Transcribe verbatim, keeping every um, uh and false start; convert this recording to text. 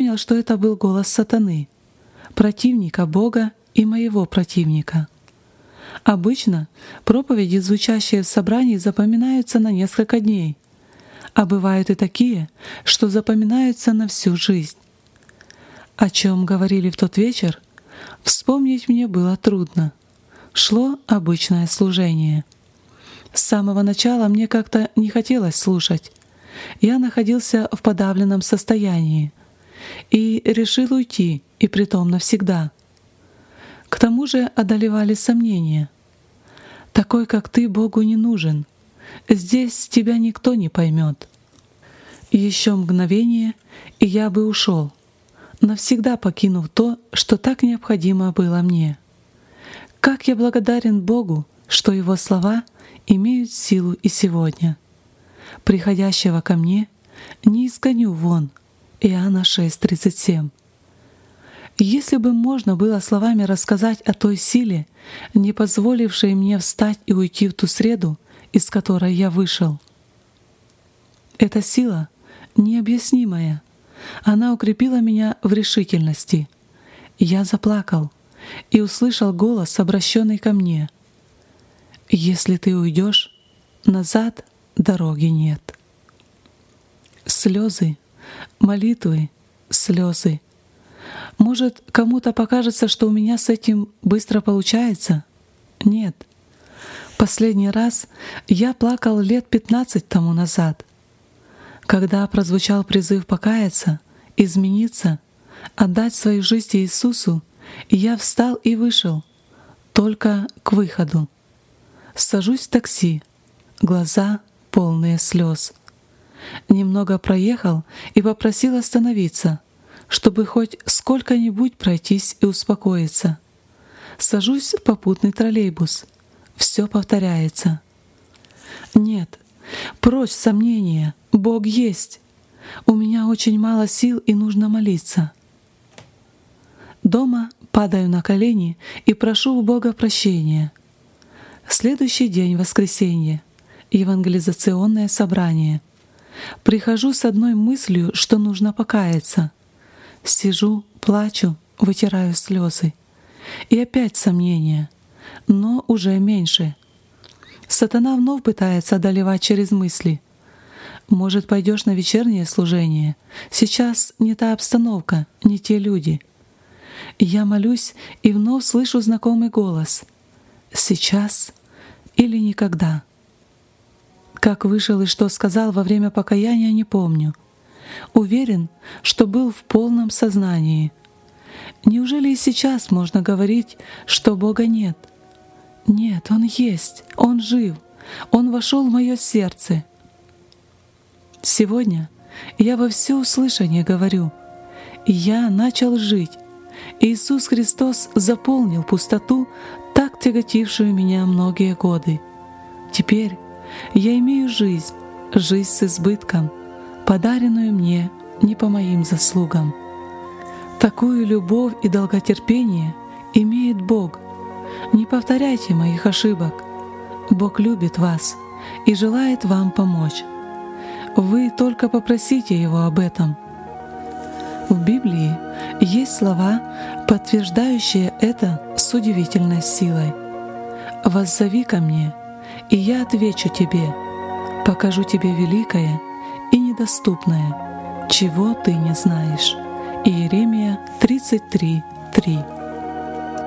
понял, что это был голос сатаны, противника Бога и моего противника. Обычно проповеди, звучащие в собрании, запоминаются на несколько дней, а бывают и такие, что запоминаются на всю жизнь. О чем говорили в тот вечер, вспомнить мне было трудно. Шло обычное служение. С самого начала мне как-то не хотелось слушать. Я находился в подавленном состоянии и решил уйти, и притом навсегда. К тому же одолевали сомнения. Такой, как ты, Богу не нужен. Здесь тебя никто не поймет. Еще мгновение, и я бы ушел, навсегда покинув то, что так необходимо было мне. Как я благодарен Богу, что Его слова имеют силу и сегодня. Приходящего ко мне не изгоню вон. Иоанна шесть тридцать семь. Если бы можно было словами рассказать о той силе, не позволившей мне встать и уйти в ту среду, из которой я вышел. Эта сила необъяснимая. Она укрепила меня в решительности. Я заплакал и услышал голос, обращенный ко мне. «Если ты уйдешь, назад дороги нет». Слезы, молитвы, слезы. Может, кому-то покажется, что у меня с этим быстро получается? Нет. Последний раз я плакал лет пятнадцать тому назад, когда прозвучал призыв покаяться, измениться, отдать свою жизнь Иисусу, и я встал и вышел, только к выходу. Сажусь в такси, глаза полные слез. Немного проехал и попросил остановиться, чтобы хоть сколько-нибудь пройтись и успокоиться. Сажусь в попутный троллейбус. Все повторяется. Нет, прочь сомнения, Бог есть. У меня очень мало сил и нужно молиться. Дома падаю на колени и прошу у Бога прощения. Следующий день, воскресенье, евангелизационное собрание. Прихожу с одной мыслью, что нужно покаяться. Сижу, плачу, вытираю слезы. И опять сомнения, но уже меньше. Сатана вновь пытается одолевать через мысли. Может, пойдешь на вечернее служение? Сейчас не та обстановка, не те люди. Я молюсь и вновь слышу знакомый голос. Сейчас или никогда. Как вышел и что сказал во время покаяния, не помню. Уверен, что был в полном сознании. Неужели и сейчас можно говорить, что Бога нет? Нет, Он есть, Он жив, Он вошел в мое сердце. Сегодня я во всеуслышание говорю: я начал жить. Иисус Христос заполнил пустоту, так тяготившую меня многие годы. Теперь я имею жизнь, жизнь с избытком, подаренную мне не по моим заслугам. Такую любовь и долготерпение имеет Бог. Не повторяйте моих ошибок. Бог любит вас и желает вам помочь. Вы только попросите Его об этом. В Библии есть слова, подтверждающие это с удивительной силой. «Воззови ко мне, и я отвечу тебе, покажу тебе великое и недоступное, чего ты не знаешь». Иеремия тридцать три три.